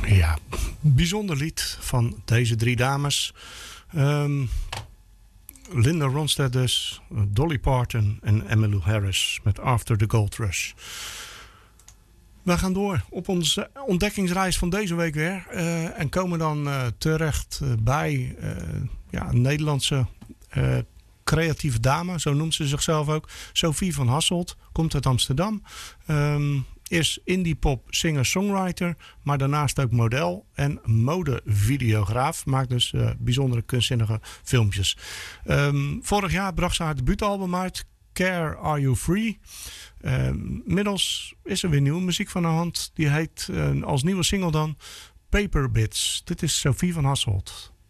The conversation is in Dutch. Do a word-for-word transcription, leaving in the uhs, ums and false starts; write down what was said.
Ja, bijzonder lied van deze drie dames. Um, Linda Ronstadt dus, Dolly Parton en Emmylou Harris met After the Gold Rush. We gaan door op onze ontdekkingsreis van deze week weer. Uh, en komen dan uh, terecht uh, bij uh, ja, een Nederlandse uh, creatieve dame. Zo noemt ze zichzelf ook. Sophie van Hasselt, komt uit Amsterdam. Um, is indie pop singer-songwriter. Maar daarnaast ook model en modevideograaf. Maakt dus uh, bijzondere kunstzinnige filmpjes. Um, vorig jaar bracht ze haar debuutalbum uit. Care Are You Free? Uh, inmiddels is er weer nieuwe muziek van haar hand. Die heet uh, als nieuwe single dan Paper Bits. Dit is Sophie van Hasselt.